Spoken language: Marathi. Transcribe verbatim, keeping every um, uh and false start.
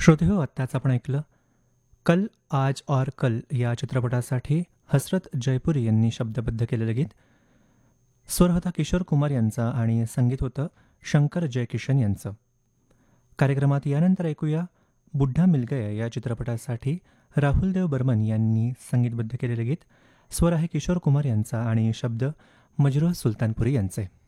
श्रोतेहो, आत्ताच आपण ऐकलं कल आज और कल या चित्रपटासाठी हसरत जयपुरी यांनी शब्दबद्ध केलेलं गीत. स्वर होता किशोर कुमार यांचा आणि संगीत होतं शंकर जयकिशन यांचं. कार्यक्रमात यानंतर ऐकूया बुड्ढा मिल गया या चित्रपटासाठी राहुल देव बर्मन यांनी संगीतबद्ध केलेलं गीत. स्वर आहे किशोर कुमार यांचा आणि शब्द मजरूह सुलतानपुरी यांचे.